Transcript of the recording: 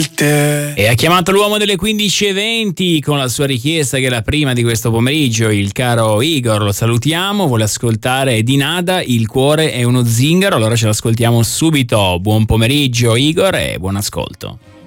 E ha chiamato l'uomo delle 15:20 con la sua richiesta, che è la prima di questo pomeriggio, il caro Igor. Lo salutiamo, vuole ascoltare di Nada, Il cuore è uno zingaro. Allora ce l'ascoltiamo subito. Buon pomeriggio Igor e buon ascolto.